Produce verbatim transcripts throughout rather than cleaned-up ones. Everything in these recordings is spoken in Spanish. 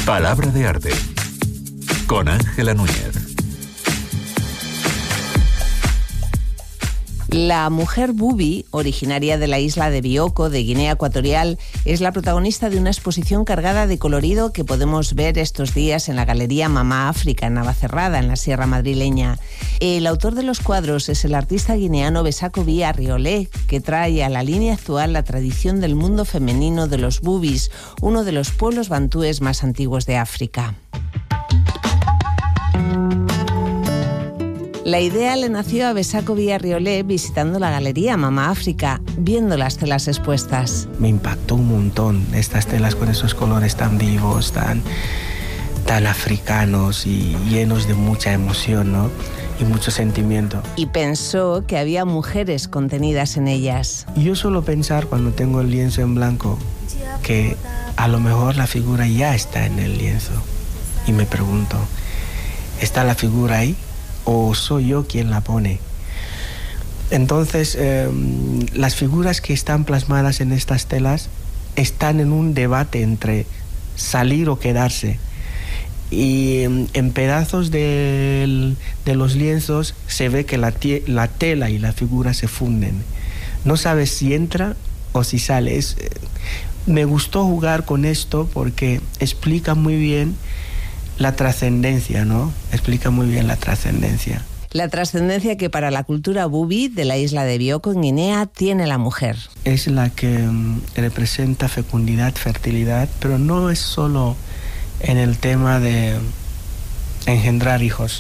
Palabra de arte con Ángela Núñez. La mujer Bubi, originaria de la isla de Bioko, de Guinea Ecuatorial, es la protagonista de una exposición cargada de colorido que podemos ver estos días en la Galería Mamá África, en Navacerrada, en la Sierra Madrileña. El autor de los cuadros es el artista guineano Besaco-Bi Arriolé, que trae a la línea actual la tradición del mundo femenino de los Bubis, uno de los pueblos bantúes más antiguos de África. La idea le nació a Besaco-Bi Arriolé visitando la Galería Mamá África, viendo las telas expuestas. Me impactó un montón estas telas con esos colores tan vivos, tan, tan africanos y llenos de mucha emoción, ¿no? Y mucho sentimiento. Y pensó que había mujeres contenidas en ellas. Yo suelo pensar cuando tengo el lienzo en blanco que a lo mejor la figura ya está en el lienzo. Y me pregunto, ¿está la figura ahí? ¿O soy yo quien la pone? Entonces, eh, las figuras que están plasmadas en estas telas están en un debate entre salir o quedarse. Y en pedazos de, de los lienzos se ve que la, la tela y la figura se funden. No sabes si entra o si sale. Es, me gustó jugar con esto porque explica muy bien la trascendencia, ¿no? Explica muy bien la trascendencia. La trascendencia que para la cultura Bubi de la isla de Bioko, en Guinea, tiene la mujer. Es la que um, representa fecundidad, fertilidad, pero no es solo en el tema de engendrar hijos.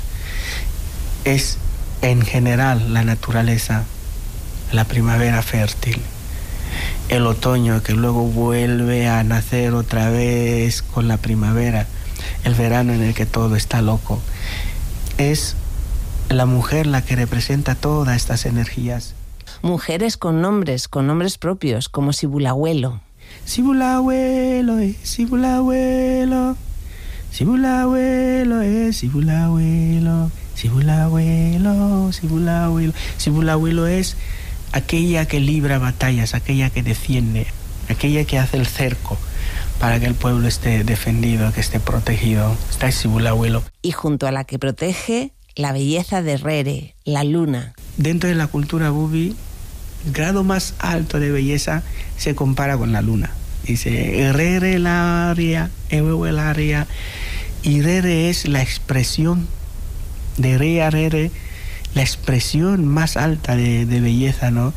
Es en general la naturaleza, la primavera fértil, el otoño que luego vuelve a nacer otra vez con la primavera, el verano en el que todo está loco. Es la mujer la que representa todas estas energías. Mujeres con nombres, con nombres propios, como Sibulahuelo. Sibulahuelo, eh, Sibulahuelo, Sibulahuelo, eh, Sibulahuelo, Sibulahuelo, Sibulahuelo. Sibulahuelo es aquella que libra batallas, aquella que defiende, aquella que hace el cerco para que el pueblo esté defendido, que esté protegido. Está Sibulahuelo. Y junto a la que protege, la belleza de Rere, la luna. Dentro de la cultura Bubi, el grado más alto de belleza se compara con la luna. Dice, Rere la aria, Ewe el aria. Y Rere es la expresión de Rea Rere, la expresión más alta de, de belleza, ¿no?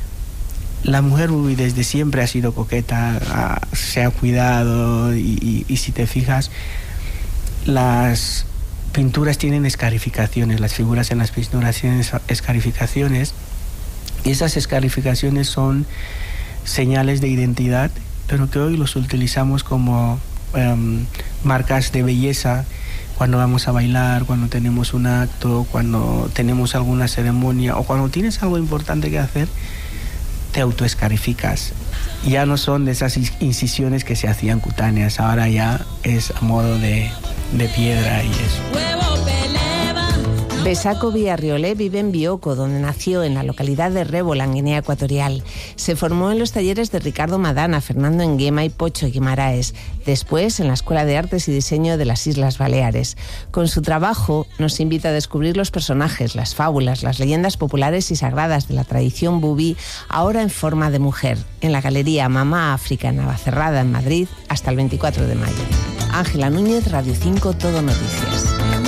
La mujer Bubi desde siempre ha sido coqueta, ha, se ha cuidado y, y, y si te fijas, las pinturas tienen escarificaciones, las figuras en las pinturas tienen escarificaciones y esas escarificaciones son señales de identidad, pero que hoy los utilizamos como um, marcas de belleza cuando vamos a bailar, cuando tenemos un acto, cuando tenemos alguna ceremonia o cuando tienes algo importante que hacer. Te autoescarificas. Ya no son de esas incisiones que se hacían cutáneas, ahora ya es a modo de, de piedra y eso. Besaco-Bi Arriolé vive en Bioko, donde nació en la localidad de Rébola, en Guinea Ecuatorial. Se formó en los talleres de Ricardo Madana, Fernando Nguema y Pocho Guimaraes, después en la Escuela de Artes y Diseño de las Islas Baleares. Con su trabajo nos invita a descubrir los personajes, las fábulas, las leyendas populares y sagradas de la tradición Bubi, ahora en forma de mujer, en la Galería Mamá África, en Navacerrada, en Madrid, hasta el veinticuatro de mayo. Ángela Núñez, Radio cinco, Todo Noticias.